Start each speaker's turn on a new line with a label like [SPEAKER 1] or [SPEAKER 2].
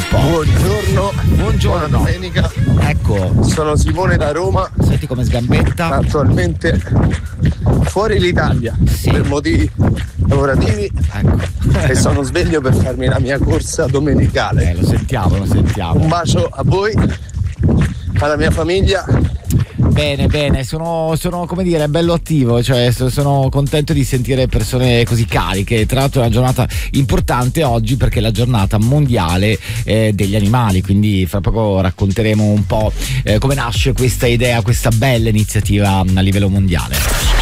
[SPEAKER 1] po'.
[SPEAKER 2] Buongiorno.
[SPEAKER 1] Buona
[SPEAKER 2] domenica.
[SPEAKER 1] Ecco.
[SPEAKER 2] Sono Simone da Roma.
[SPEAKER 1] Senti come sgambetta.
[SPEAKER 2] Attualmente fuori l'Italia per motivi lavorativi.
[SPEAKER 1] Ecco.
[SPEAKER 2] E sono sveglio per farmi la mia corsa domenicale.
[SPEAKER 1] Lo sentiamo.
[SPEAKER 2] Un bacio a voi, alla mia famiglia.
[SPEAKER 1] Bene, sono come dire bello attivo, cioè sono contento di sentire persone così cariche. Tra l'altro è una giornata importante oggi perché è la giornata mondiale degli animali, quindi fra poco racconteremo un po' come nasce questa idea, questa bella iniziativa a livello mondiale.